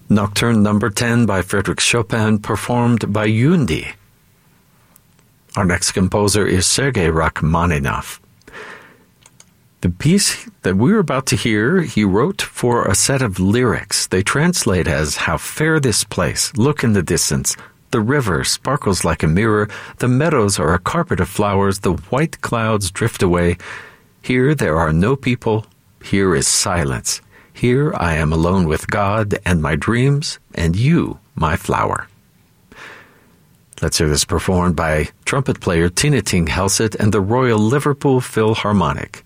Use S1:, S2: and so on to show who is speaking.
S1: Nocturne Number 10 by Frédéric Chopin, performed by Yundi. Our next composer is Sergei Rachmaninoff. The piece that we're about to hear, he wrote for a set of lyrics. They translate as, "How fair this place, look in the distance. The river sparkles like a mirror. The meadows are a carpet of flowers. The white clouds drift away. Here there are no people. Here is silence. Here I am alone with God and my dreams, and you, my flower." Let's hear this performed by trumpet player Tina Ting Helseth and the Royal Liverpool Philharmonic.